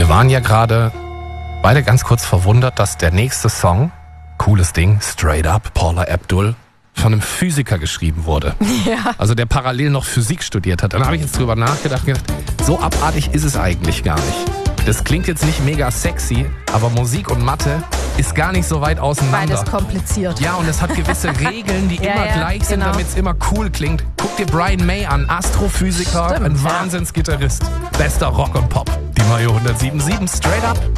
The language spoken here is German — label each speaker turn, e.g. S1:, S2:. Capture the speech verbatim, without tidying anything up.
S1: waren ja gerade beide ganz kurz verwundert, dass der nächste Song, cooles Ding, Straight Up, Paula Abdul, von einem Physiker geschrieben wurde.
S2: Ja.
S1: Also der parallel noch Physik studiert hat. Dann habe ich jetzt drüber nachgedacht und gedacht, so abartig ist es eigentlich gar nicht. Das klingt jetzt nicht mega sexy, aber Musik und Mathe ist gar nicht so weit auseinander.
S2: Beides kompliziert.
S1: Ja, und es hat gewisse Regeln, die
S2: Ja,
S1: immer
S2: ja,
S1: gleich sind,
S2: genau.
S1: damit es immer cool klingt. Guck dir Brian May an, Astrophysiker,
S2: Stimmt,
S1: ein
S2: ja.
S1: Wahnsinnsgitarrist. Bester Rock und Pop. Die Mayo hundertsieben Komma sieben, straight up.